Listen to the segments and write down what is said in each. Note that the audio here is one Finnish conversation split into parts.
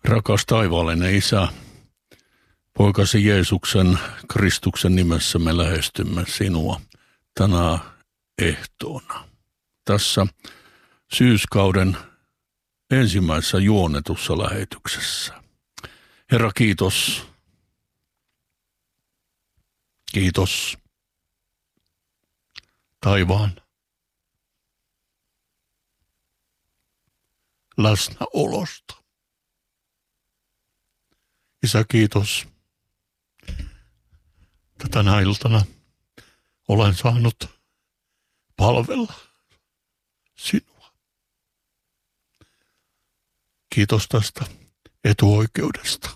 Rakas taivaallinen Isä, Poikasi Jeesuksen, Kristuksen nimessä me lähestymme sinua tänä ehtoona. Tässä syyskauden ensimmäisessä juonnetussa lähetyksessä. Herra, kiitos. Kiitos taivaan läsnäolosta. Isä, kiitos. Tänä iltana olen saanut palvella sinua. Kiitos tästä etuoikeudesta.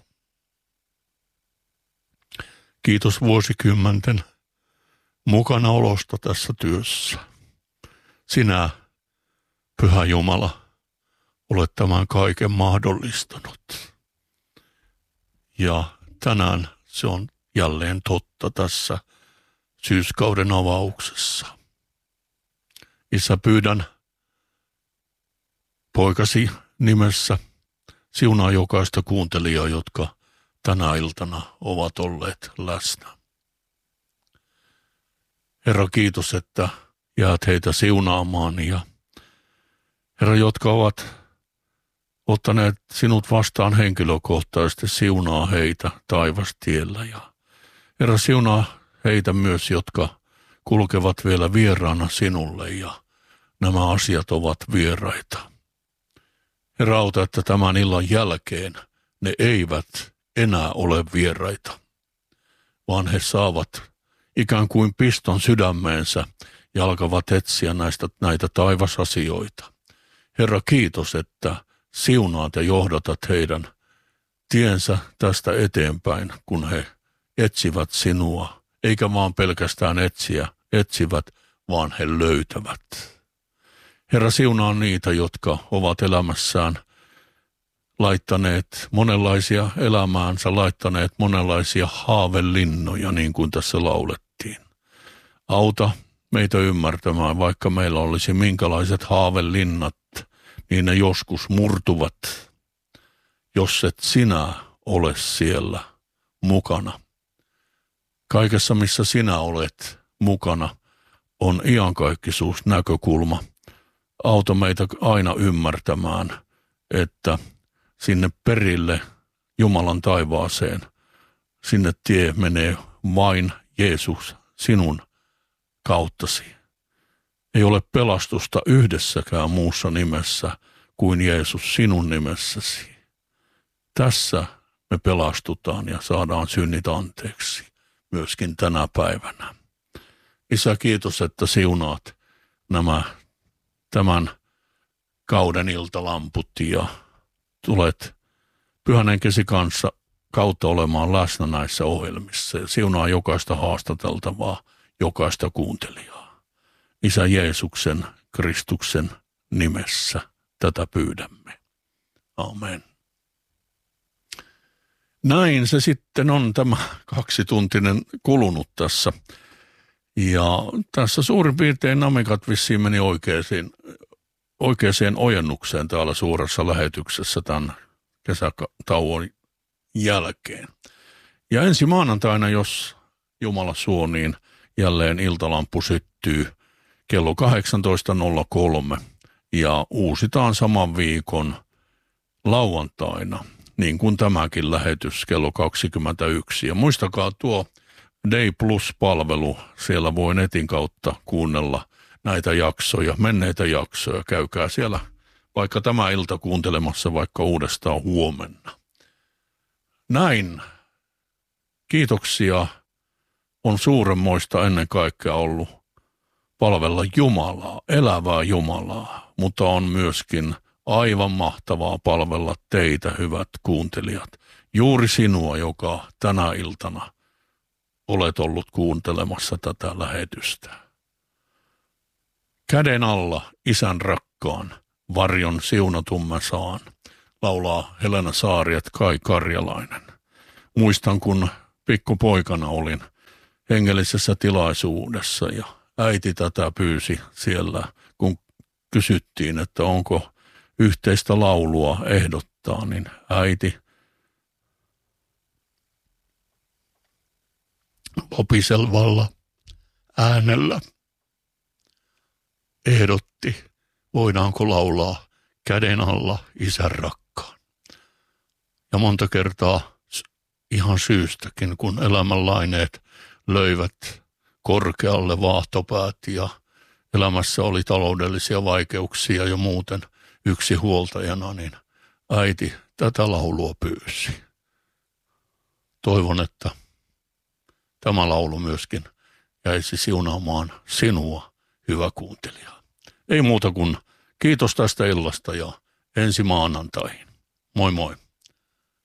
Kiitos vuosikymmenten mukanaolosta tässä työssä. Sinä, Pyhä Jumala, olet tämän kaiken mahdollistanut. Ja tänään se on jälleen totta tässä syyskauden avauksessa. Isä, pyydän Poikasi nimessä siunaa jokaista kuuntelijaa, jotka tänä iltana ovat olleet läsnä. Herra, kiitos, että jäät heitä siunaamaan ja Herra, jotka ovat ottaneet sinut vastaan henkilökohtaisesti, siunaa heitä taivastiellä ja Herra, siunaa heitä myös, jotka kulkevat vielä vieraana sinulle ja nämä asiat ovat vieraita. Herra, auta, että tämän illan jälkeen ne eivät enää ole vieraita, vaan he saavat ikään kuin piston sydämeensä ja alkavat etsiä näitä taivasasioita. Herra, kiitos, että siunaat ja johdatat heidän tiensä tästä eteenpäin, kun he etsivät sinua, eikä vaan pelkästään etsivät, vaan he löytävät. Herra, siunaa niitä, jotka ovat elämässään laittaneet monenlaisia elämäänsä, laittaneet monenlaisia haavelinnoja, niin kuin tässä laulettiin. Auta meitä ymmärtämään, vaikka meillä olisi minkälaiset haavelinnat, niin ne joskus murtuvat, jos et sinä ole siellä mukana. Kaikessa, missä sinä olet mukana, on iankaikkisuusnäkökulma. Auta meitä aina ymmärtämään, että sinne perille Jumalan taivaaseen, sinne tie menee vain Jeesus sinun kauttasi. Ei ole pelastusta yhdessäkään muussa nimessä kuin Jeesus sinun nimessäsi. Tässä me pelastutaan ja saadaan synnit anteeksi myöskin tänä päivänä. Isä, kiitos, että siunaat tämän kauden iltalamput ja tulet Pyhän Henkesi kanssa kautta olemaan läsnä näissä ohjelmissa ja siunaa jokaista haastateltavaa, jokaista kuuntelijaa. Isä Jeesuksen, Kristuksen nimessä tätä pyydämme. Amen. Näin se sitten on tämä 2-tuntinen kulunut tässä. Ja tässä suurin piirtein namikat vissiin meni oikeaan ojennukseen täällä suuressa lähetyksessä tämän kesätauon jälkeen. Ja ensi maanantaina, jos Jumala suo, niin jälleen iltalampu syttyy kello 18.03 ja uusitaan saman viikon lauantaina, niin kuin tämäkin lähetys kello 21. Ja muistakaa tuo Day Plus-palvelu, siellä voi netin kautta kuunnella näitä jaksoja, menneitä jaksoja. Käykää siellä vaikka tämä ilta kuuntelemassa vaikka uudestaan huomenna. Näin. Kiitoksia. On suuremmoista ennen kaikkea ollut palvella Jumalaa, elävää Jumalaa, mutta on myöskin aivan mahtavaa palvella teitä, hyvät kuuntelijat. Juuri sinua, joka tänä iltana olet ollut kuuntelemassa tätä lähetystä. Käden alla Isän rakkaan varjon siunatun mä saan, laulaa Helena Saariat Kai Karjalainen. Muistan, kun pikkupoikana olin hengellisessä tilaisuudessa ja äiti tätä pyysi siellä, kun kysyttiin, että onko yhteistä laulua ehdottaa, niin äiti lopisevalla äänellä ehdotti, voidaanko laulaa käden alla isän rakkaan. Ja monta kertaa ihan syystäkin, kun elämänlaineet löivät korkealle vaahtopäät ja elämässä oli taloudellisia vaikeuksia jo muuten yksi huoltajana, niin äiti tätä laulua pyysi. Toivon, että tämä laulu myöskin jäisi siunaamaan sinua, hyvä kuuntelija. Ei muuta kuin kiitos tästä illasta ja ensi maanantaihin. Moi moi.